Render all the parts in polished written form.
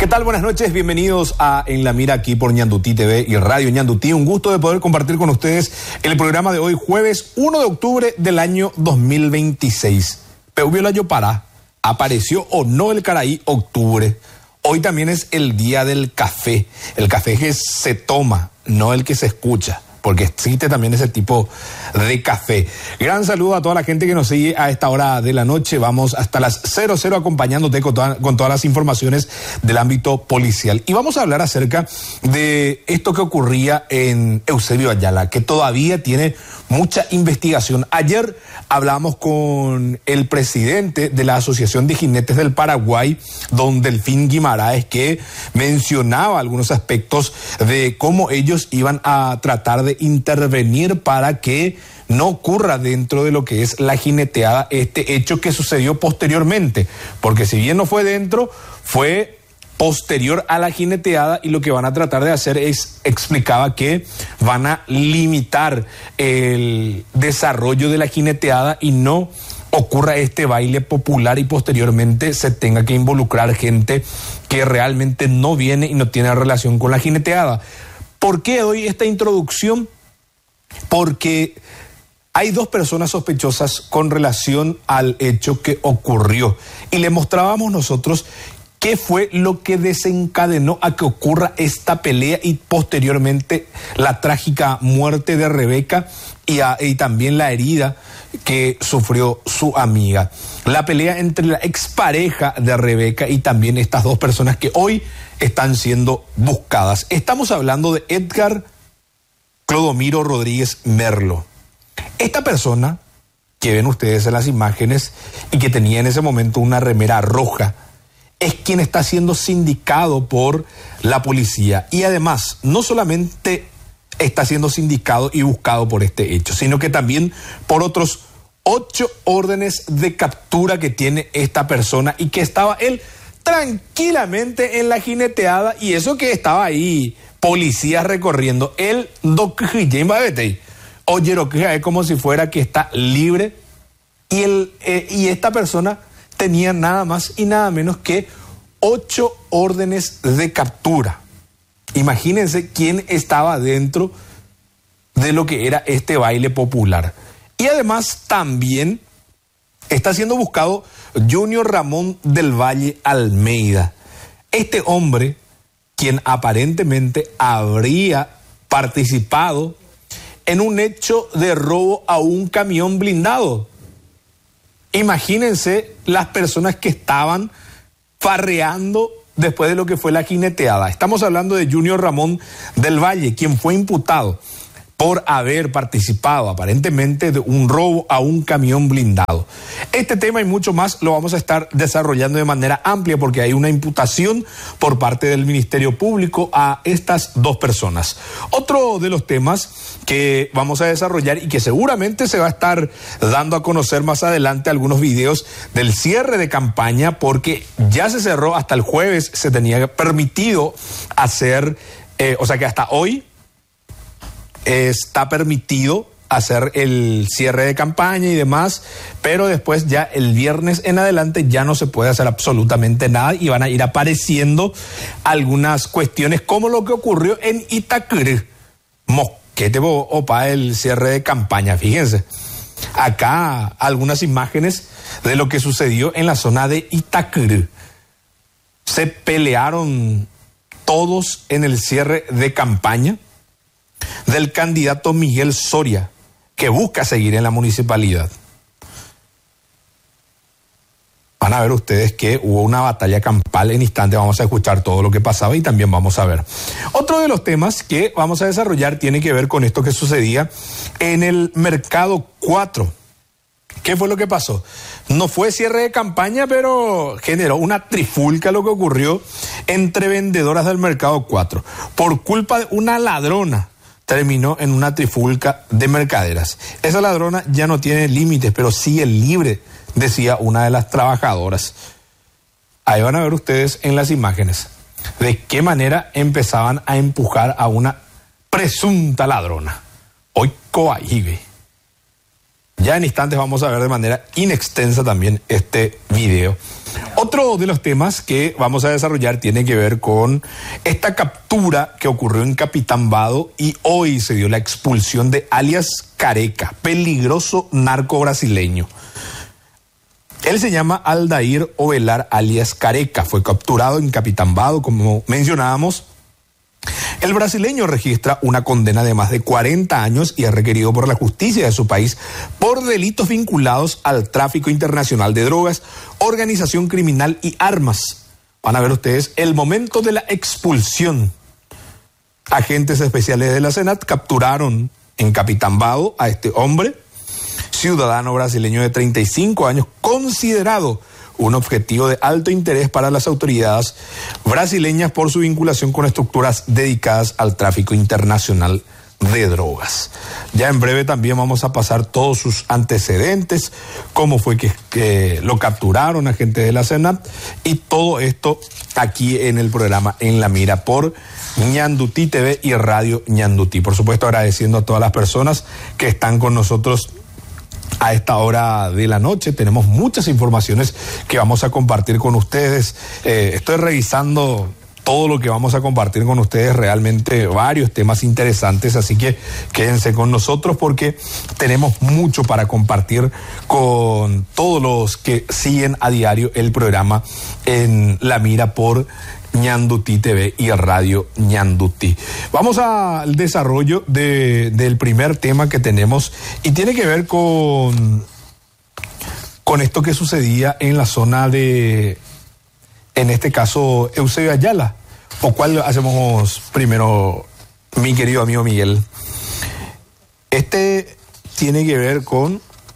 ¿Qué tal? Buenas noches, bienvenidos a En la Mira aquí por Ñandutí TV y Radio Ñandutí. Un gusto de poder compartir con ustedes el programa de hoy, jueves 1 de octubre del año 2026. Peuvio la Yopara, ¿apareció o no el Caraí octubre? Hoy también es el día del café, el café que se toma, no el que se escucha, porque existe también ese tipo de café. Gran saludo a toda la gente que nos sigue a esta hora de la noche. Vamos hasta las 00 acompañándote con todas las informaciones del ámbito policial. Y vamos a hablar acerca de esto que ocurría en Eusebio Ayala, que todavía tiene mucha investigación. Ayer hablamos con el presidente de la Asociación de Jinetes del Paraguay, don Delfín Guimaraes, que mencionaba algunos aspectos de cómo ellos iban a tratar de intervenir para que no ocurra dentro de lo que es la jineteada este hecho que sucedió posteriormente, porque si bien no fue dentro, fue posterior a la jineteada, y lo que van a tratar de hacer es, explicaba que van a limitar el desarrollo de la jineteada y no ocurra este baile popular y posteriormente se tenga que involucrar gente que realmente no viene y no tiene relación con la jineteada. ¿Por qué doy esta introducción? Porque hay dos personas sospechosas con relación al hecho que ocurrió y le mostrábamos nosotros qué fue lo que desencadenó a que ocurra esta pelea y posteriormente la trágica muerte de Rebeca y también la herida que sufrió su amiga. La pelea entre la expareja de Rebeca y también estas dos personas que hoy están siendo buscadas. Estamos hablando de Edgar Clodomiro Rodríguez Merlo. Esta persona que ven ustedes en las imágenes y que tenía en ese momento una remera roja, es quien está siendo sindicado por la policía. Y además, no solamente está siendo sindicado y buscado por este hecho, sino que también por otros 8 órdenes de captura que tiene esta persona y que estaba él tranquilamente en la jineteada, y eso que estaba ahí policías recorriendo. Él oye como si fuera que está libre, y esta persona tenía nada más y nada menos que 8 órdenes de captura. Imagínense quién estaba dentro de lo que era este baile popular. Y además también está siendo buscado Junior Ramón del Valle Almeida. Este hombre, quien aparentemente habría participado en un hecho de robo a un camión blindado. Imagínense las personas que estaban farreando después de lo que fue la jineteada. Estamos hablando de Junior Ramón del Valle, quien fue imputado por haber participado aparentemente de un robo a un camión blindado. Este tema y mucho más lo vamos a estar desarrollando de manera amplia porque hay una imputación por parte del Ministerio Público a estas dos personas. Otro de los temas que vamos a desarrollar y que seguramente se va a estar dando a conocer más adelante algunos videos del cierre de campaña, porque ya se cerró hasta el jueves, se tenía permitido hacer, o sea que hasta hoy está permitido hacer el cierre de campaña y demás, pero después ya el viernes en adelante ya no se puede hacer absolutamente nada y van a ir apareciendo algunas cuestiones como lo que ocurrió en Itacurú. Mosquete opa el cierre de campaña, fíjense. Acá algunas imágenes de lo que sucedió en la zona de Itacurú. Se pelearon todos en el cierre de campaña del candidato Miguel Soria, que busca seguir en la municipalidad. Van a ver ustedes que hubo una batalla campal. En instante vamos a escuchar todo lo que pasaba y también vamos a ver. Otro de los temas que vamos a desarrollar tiene que ver con esto que sucedía en el Mercado 4. ¿Qué fue lo que pasó? No fue cierre de campaña, pero generó una trifulca lo que ocurrió entre vendedoras del Mercado 4. Por culpa de una ladrona, terminó en una trifulca de mercaderas. Esa ladrona ya no tiene límites, pero sigue libre, decía una de las trabajadoras. Ahí van a ver ustedes en las imágenes de qué manera empezaban a empujar a una presunta ladrona. Hoy coahibe. Ya en instantes vamos a ver de manera inextensa también este video. Otro de los temas que vamos a desarrollar tiene que ver con esta captura que ocurrió en Capitán Vado y hoy se dio la expulsión de alias Careca, peligroso narco brasileño. Él se llama Aldair Ovelar alias Careca, fue capturado en Capitán Vado, como mencionábamos. El brasileño registra una condena de más de 40 años y es requerido por la justicia de su país por delitos vinculados al tráfico internacional de drogas, organización criminal y armas. Van a ver ustedes el momento de la expulsión. Agentes especiales de la SENAT capturaron en Capitán Vado a este hombre, ciudadano brasileño de 35 años, considerado un objetivo de alto interés para las autoridades brasileñas por su vinculación con estructuras dedicadas al tráfico internacional de drogas. Ya en breve también vamos a pasar todos sus antecedentes, cómo fue que lo capturaron agentes de la SENAT y todo esto aquí en el programa En la Mira por Ñandutí TV y Radio Ñandutí. Por supuesto, agradeciendo a todas las personas que están con nosotros a esta hora de la noche. Tenemos muchas informaciones que vamos a compartir con ustedes. Estoy revisando todo lo que vamos a compartir con ustedes, realmente varios temas interesantes, así que quédense con nosotros porque tenemos mucho para compartir con todos los que siguen a diario el programa En la Mira por Ñandutí TV y Radio Ñandutí. Vamos al desarrollo del primer tema que tenemos y tiene que ver con esto que sucedía en la zona de, en este caso, Eusebio Ayala. ¿O cuál hacemos primero, mi querido amigo Miguel? Este tiene que ver con,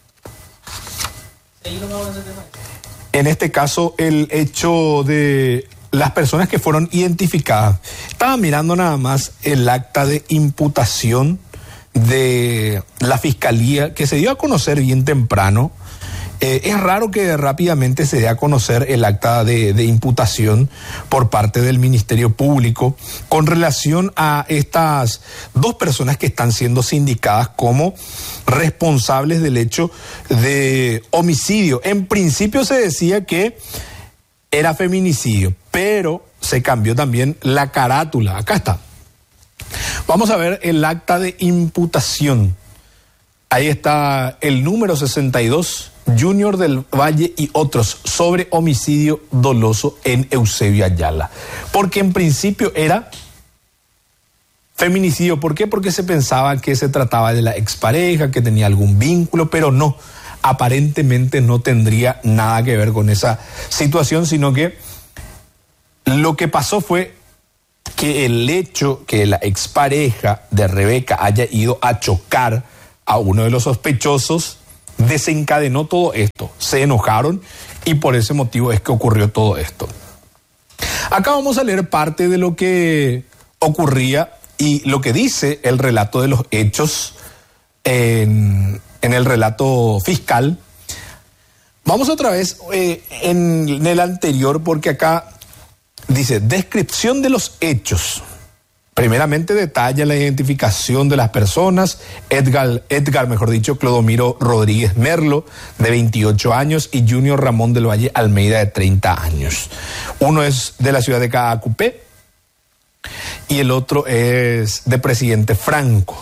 en este caso, el hecho de las personas que fueron identificadas. Estaba mirando nada más el acta de imputación de la Fiscalía que se dio a conocer bien temprano. Es raro que rápidamente se dé a conocer el acta de imputación por parte del Ministerio Público con relación a estas dos personas que están siendo sindicadas como responsables del hecho de homicidio. En principio se decía que era feminicidio, pero se cambió también la carátula. Acá está. Vamos a ver el acta de imputación. Ahí está el número 62, Junior del Valle y otros, sobre homicidio doloso en Eusebio Ayala. Porque en principio era feminicidio. ¿Por qué? Porque se pensaba que se trataba de la expareja, que tenía algún vínculo, pero no. Aparentemente no tendría nada que ver con esa situación, sino que lo que pasó fue que el hecho que la expareja de Rebeca haya ido a chocar a uno de los sospechosos desencadenó todo esto. Se enojaron y por ese motivo es que ocurrió todo esto. Acá vamos a leer parte de lo que ocurría y lo que dice el relato de los hechos en el relato fiscal. Vamos otra vez en el anterior porque acá dice descripción de los hechos. Primeramente detalla la identificación de las personas, Edgar, mejor dicho, Clodomiro Rodríguez Merlo, de 28 años, y Junior Ramón del Valle Almeida, de 30 años. Uno es de la ciudad de Caacupé y el otro es de Presidente Franco.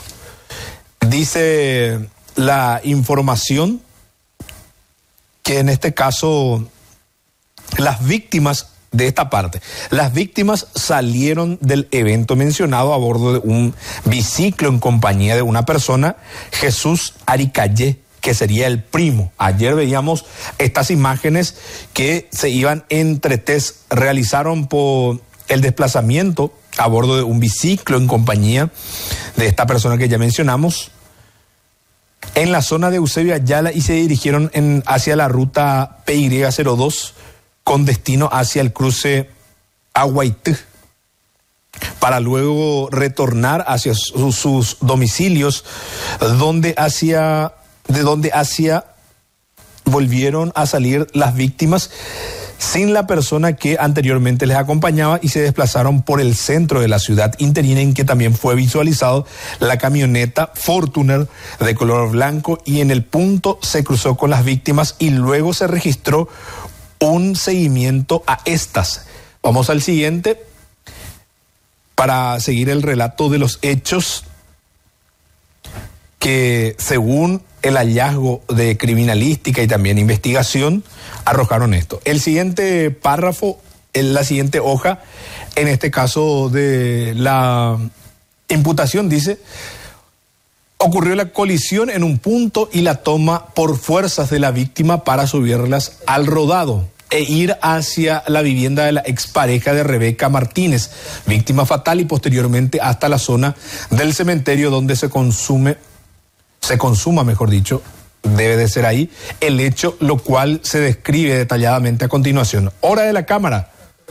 Dice la información que en este caso las víctimas de esta parte, las víctimas salieron del evento mencionado a bordo de un biciclo en compañía de una persona, Jesús Aricayé, que sería el primo. Ayer veíamos estas imágenes que se iban entre test, realizaron por el desplazamiento a bordo de un biciclo en compañía de esta persona que ya mencionamos en la zona de Eusebio Ayala y se dirigieron hacia la ruta PY02 con destino hacia el cruce Aguaití para luego retornar hacia sus domicilios de donde hacia volvieron a salir las víctimas sin la persona que anteriormente les acompañaba y se desplazaron por el centro de la ciudad interina, en que también fue visualizado la camioneta Fortuner de color blanco, y en el punto se cruzó con las víctimas y luego se registró un seguimiento a estas. Vamos al siguiente para seguir el relato de los hechos que, según el hallazgo de criminalística y también investigación, arrojaron esto. El siguiente párrafo, en la siguiente hoja, en este caso de la imputación, dice: ocurrió la colisión en un punto y la toma por fuerzas de la víctima para subirlas al rodado e ir hacia la vivienda de la expareja de Rebeca Martínez, víctima fatal, y posteriormente hasta la zona del cementerio donde se consuma, mejor dicho, debe de ser ahí, el hecho, lo cual se describe detalladamente a continuación. Hora de la cámara,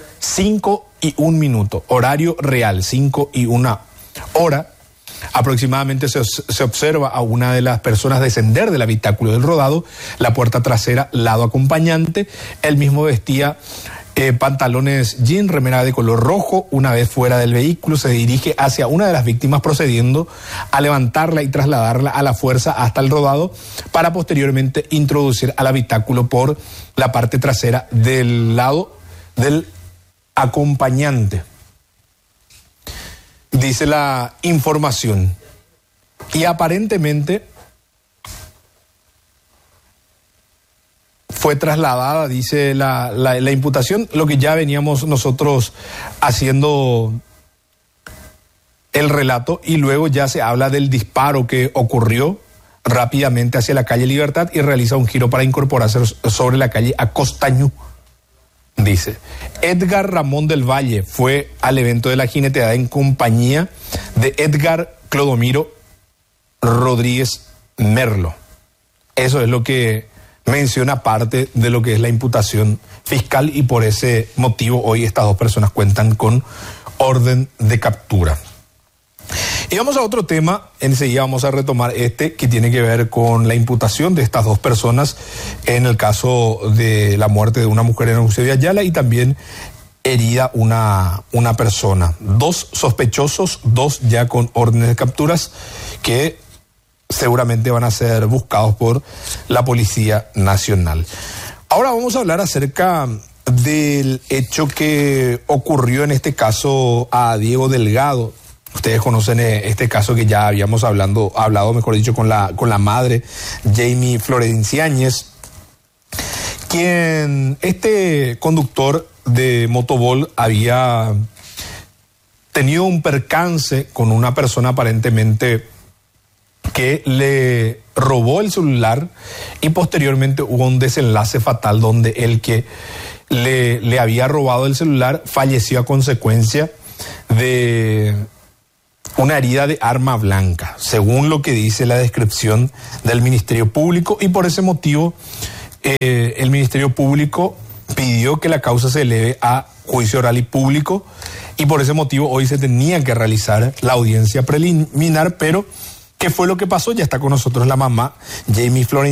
5:01, horario real, 5:01. Aproximadamente se observa a una de las personas descender del habitáculo del rodado, la puerta trasera, lado acompañante. Él mismo vestía pantalones jean, remera de color rojo. Una vez fuera del vehículo, se dirige hacia una de las víctimas, procediendo a levantarla y trasladarla a la fuerza hasta el rodado para posteriormente introducir al habitáculo por la parte trasera del lado del acompañante. Dice la información. Y aparentemente fue trasladada, dice la imputación, lo que ya veníamos nosotros haciendo el relato, y luego ya se habla del disparo que ocurrió rápidamente hacia la calle Libertad y realiza un giro para incorporarse sobre la calle Acostañú. Dice: Edgar Ramón del Valle fue al evento de la jineteada en compañía de Edgar Clodomiro Rodríguez Merlo. Eso es lo que menciona parte de lo que es la imputación fiscal, y por ese motivo hoy estas dos personas cuentan con orden de captura. Y vamos a otro tema, enseguida vamos a retomar este que tiene que ver con la imputación de estas dos personas en el caso de la muerte de una mujer en Eusebio Ayala y también herida una persona. 2 sospechosos, 2 ya con órdenes de capturas que seguramente van a ser buscados por la Policía Nacional. Ahora vamos a hablar acerca del hecho que ocurrió en este caso a Diego Delgado. Ustedes conocen este caso que ya habíamos hablado, mejor dicho, con la madre, Jamie Florenciáñez, quien, este conductor de Motobol, había tenido un percance con una persona aparentemente que le robó el celular, y posteriormente hubo un desenlace fatal donde el que le había robado el celular falleció a consecuencia de una herida de arma blanca, según lo que dice la descripción del Ministerio Público, y por ese motivo el Ministerio Público pidió que la causa se eleve a juicio oral y público, y por ese motivo hoy se tenía que realizar la audiencia preliminar. Pero ¿qué fue lo que pasó? Ya está con nosotros la mamá, Jamie Florenciáñez.